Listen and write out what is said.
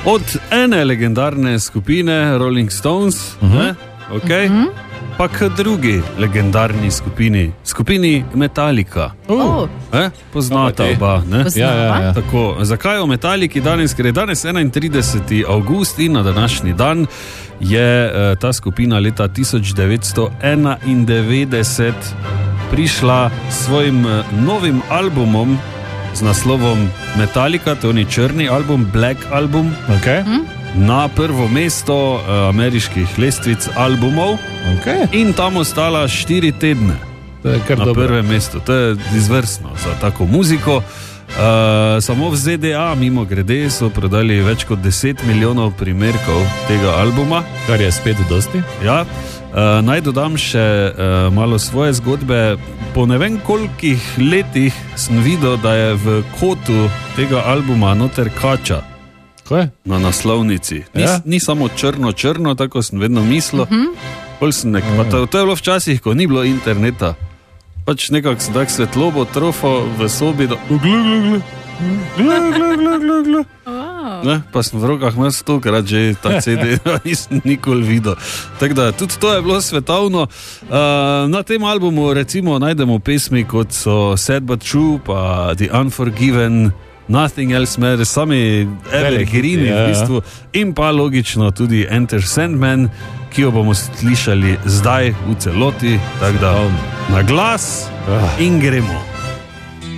Od ene legendarne skupine Rolling Stones, okay, pa k drugi legendarni skupini Metallica. Poznata oba. Ja. Tako, zakaj o Metallici danes? Ker je danes 31. avgust in na današnji dan je ta skupina leta 1991 prišla s svojim novim albumom z naslovom Metallica, to je črni album, Black Album, na prvo mesto ameriških lestvic albumov in tam ostala 4 tedne na prvem mestu. To je izvrstno za tako muziko. Samo v ZDA, mimo grede, so prodali več kot 10 milijonov primerkov tega albuma. Kar je spet dosti. Ja. Naj dodam še malo svoje zgodbe. Po ne vem kolikih letih sem videl, da je v kotu tega albuma noter kača. Kaj? Na naslovnici. Ni samo črno, tako sem vedno mislil. To je bilo včasih, ko ni bilo interneta. Pač nekako sem tak svetlobo trofo v sobi, da glu. Pa sem v rokah imel 100-krat že ta CD, nisem nikoli videl. Tako da tudi to je bilo svetovno. Na tem albumu recimo najdemo pesmi kot so Sad But True, pa The Unforgiven, Nothing Else Matters, sami evergreeni v bistvu, in pa logično tudi Enter Sandman, ki jo bomo slišali zdaj v celoti, tako da na glas in gremo.